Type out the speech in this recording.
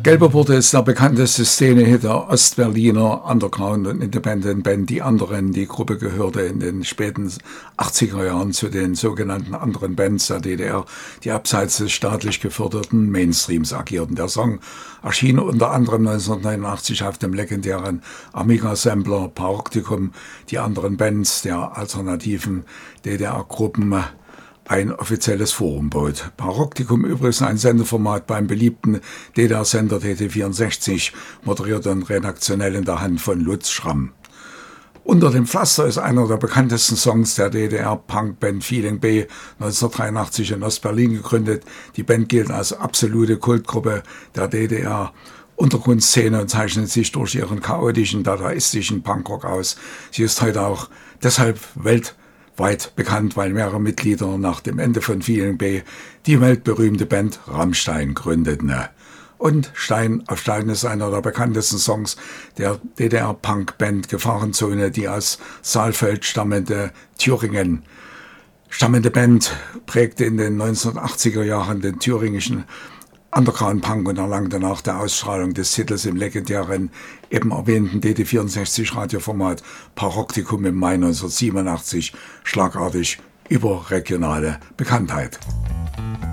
Gelbe Worte ist der bekannteste Szene-Hit der Ostberliner Underground- und Independent-Band Die Anderen. Die Gruppe gehörte in den späten 80er Jahren zu den sogenannten anderen Bands der DDR, die abseits des staatlich geförderten Mainstreams agierten. Der Song erschien unter anderem 1989 auf dem legendären Amiga-Sampler Paroktikum. Die anderen Bands der alternativen DDR-Gruppen ein offizielles Forum bot. Paroktikum übrigens ein Sendeformat beim beliebten DDR-Sender TT64, moderiert und redaktionell in der Hand von Lutz Schramm. Unter dem Pflaster ist einer der bekanntesten Songs der DDR-Punkband Feeling B, 1983 in Ostberlin gegründet. Die Band gilt als absolute Kultgruppe der DDR-Untergrundszene und zeichnet sich durch ihren chaotischen, dadaistischen Punkrock aus. Sie ist heute auch deshalb weltweit bekannt, weil mehrere Mitglieder nach dem Ende von Feeling B die weltberühmte Band Rammstein gründeten. Und Stein auf Stein ist einer der bekanntesten Songs der DDR-Punk-Band Gefahrenzone, die aus Saalfeld stammende Band prägte in den 1980er Jahren den thüringischen Underground-Punk und erlangte nach der Ausstrahlung des Titels im legendären, eben erwähnten DT64-Radioformat Paroktikum im Mai 1987 schlagartig überregionale Bekanntheit.